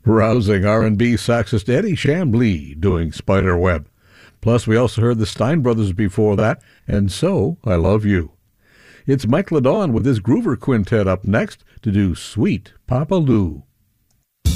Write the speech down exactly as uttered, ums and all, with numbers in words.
Rousing R and B saxist Eddie Chambly doing Spiderweb. Plus, we also heard the Stein Brothers before that, and So I Love You. It's Mike LeDon with his Groover Quintet up next to do Sweet Papa Lou.